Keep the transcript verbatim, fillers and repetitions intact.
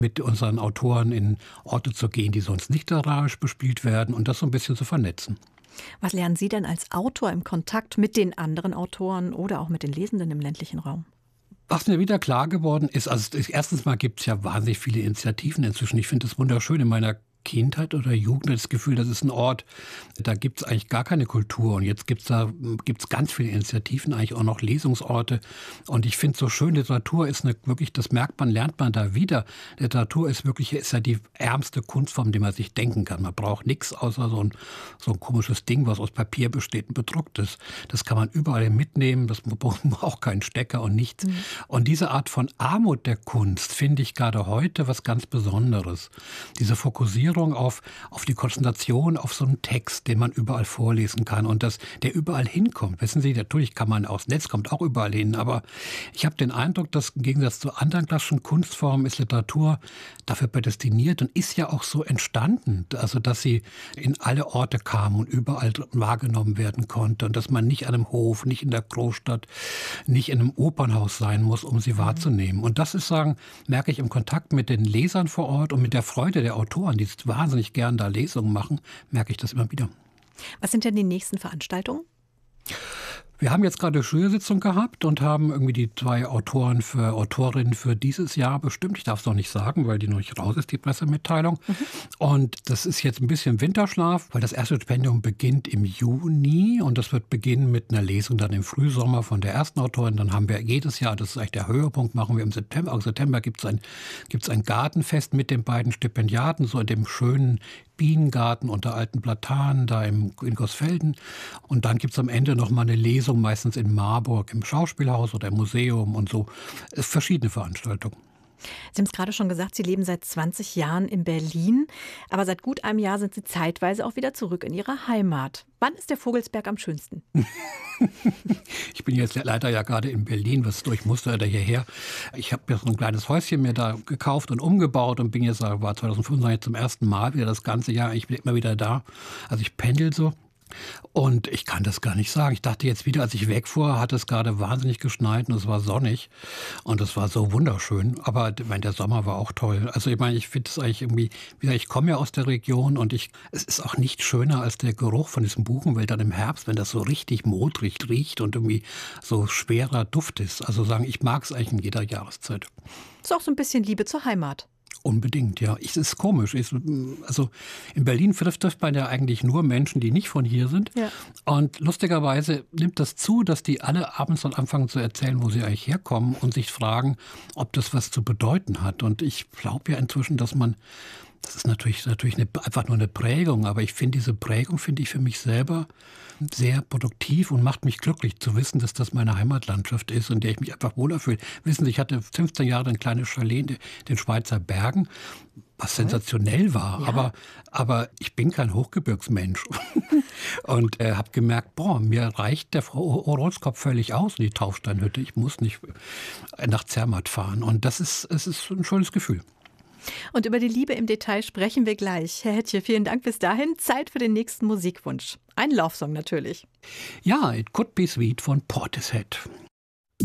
mit unseren Autoren in Orte zu gehen, die sonst nicht literarisch bespielt werden und das so ein bisschen zu vernetzen. Was lernen Sie denn als Autor im Kontakt mit den anderen Autoren oder auch mit den Lesenden im ländlichen Raum? Was mir wieder klar geworden ist, also erstens mal gibt es ja wahnsinnig viele Initiativen inzwischen. Ich finde es wunderschön in meiner Kindheit oder Jugend das Gefühl, das ist ein Ort, da gibt es eigentlich gar keine Kultur. Und jetzt gibt es da gibt's ganz viele Initiativen, eigentlich auch noch Lesungsorte. Und ich finde es so schön, Literatur ist eine, wirklich, das merkt man, lernt man da wieder. Literatur ist wirklich, ist ja die ärmste Kunstform, die man sich denken kann. Man braucht nichts außer so ein, so ein komisches Ding, was aus Papier besteht und bedruckt ist. Das kann man überall mitnehmen, das braucht keinen Stecker und nichts. Mhm. Und diese Art von Armut der Kunst finde ich gerade heute was ganz Besonderes. Diese Fokussierung Auf, auf die Konzentration auf so einen Text, den man überall vorlesen kann und das, der überall hinkommt. Wissen Sie, natürlich kann man aufs Netz, kommt auch überall hin, aber ich habe den Eindruck, dass im Gegensatz zu anderen klassischen Kunstformen ist Literatur dafür prädestiniert und ist ja auch so entstanden, also dass sie in alle Orte kam und überall wahrgenommen werden konnte und dass man nicht an einem Hof, nicht in der Großstadt, nicht in einem Opernhaus sein muss, um sie wahrzunehmen. Und das ist, sagen, merke ich im Kontakt mit den Lesern vor Ort und mit der Freude der Autoren, die wahnsinnig gern da Lesungen machen, merke ich das immer wieder. Was sind denn die nächsten Veranstaltungen? Wir haben jetzt gerade eine Jury-Sitzung gehabt und haben irgendwie die zwei Autoren für Autorinnen für dieses Jahr bestimmt. Ich darf es noch nicht sagen, weil die noch nicht raus ist, die Pressemitteilung. Mhm. Und das ist jetzt ein bisschen Winterschlaf, weil das erste Stipendium beginnt im Juni und das wird beginnen mit einer Lesung dann im Frühsommer von der ersten Autorin. Dann haben wir jedes Jahr, das ist eigentlich der Höhepunkt, machen wir im September. Im September gibt es ein, gibt's ein Gartenfest mit den beiden Stipendiaten, so in dem schönen Bienengarten unter alten Platanen, da im, in Goßfelden. Und dann gibt es am Ende noch mal eine Lesung, meistens in Marburg im Schauspielhaus oder im Museum und so. Es verschiedene Veranstaltungen. Sie haben es gerade schon gesagt, Sie leben seit zwanzig Jahren in Berlin. Aber seit gut einem Jahr sind Sie zeitweise auch wieder zurück in Ihrer Heimat. Wann ist der Vogelsberg am schönsten? Ich bin jetzt leider ja gerade in Berlin, was durch musste da hierher. Ich habe mir so ein kleines Häuschen mir da gekauft und umgebaut und bin jetzt, war zwanzig fünfundzwanzig zum ersten Mal wieder das ganze Jahr. Ich bin immer wieder da. Also ich pendel so. Und ich kann das gar nicht sagen. Ich dachte jetzt wieder, als ich wegfuhr, hat es gerade wahnsinnig geschneit und es war sonnig. Und es war so wunderschön. Aber ich meine, der Sommer war auch toll. Also ich meine, ich finde es eigentlich irgendwie, wie gesagt, ich komme ja aus der Region und ich, es ist auch nicht schöner als der Geruch von diesem Buchenwäldern im Herbst, wenn das so richtig modrig riecht und irgendwie so schwerer Duft ist. Also sagen, ich mag es eigentlich in jeder Jahreszeit. Ist auch so ein bisschen Liebe zur Heimat. Unbedingt, ja. Es ist komisch. Ich, also in Berlin trifft man ja eigentlich nur Menschen, die nicht von hier sind. Ja. Und lustigerweise nimmt das zu, dass die alle abends dann anfangen zu erzählen, wo sie eigentlich herkommen und sich fragen, ob das was zu bedeuten hat. Und ich glaube ja inzwischen, dass man, das ist natürlich, natürlich eine, einfach nur eine Prägung, aber ich finde diese Prägung, finde ich für mich selber sehr produktiv und macht mich glücklich zu wissen, dass das meine Heimatlandschaft ist, in der ich mich einfach wohler fühle. Wissen Sie, ich hatte fünfzehn Jahre ein kleines Chalet in den Schweizer Bergen, was sensationell war, ja. aber, aber ich bin kein Hochgebirgsmensch und äh, habe gemerkt, boah, mir reicht der Rollskopf völlig aus in die Taufsteinhütte, ich muss nicht nach Zermatt fahren und das ist, es ist ein schönes Gefühl. Und über die Liebe im Detail sprechen wir gleich. Herr Hettche, vielen Dank bis dahin. Zeit für den nächsten Musikwunsch. Ein Love-Song natürlich. Ja, It Could Be Sweet von Portishead.